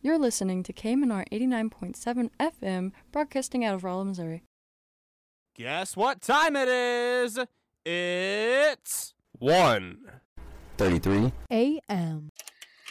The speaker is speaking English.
You're listening to KMNR 89.7 FM, broadcasting out of Rolla, Missouri. Guess what time it is? It's 1:33 a.m.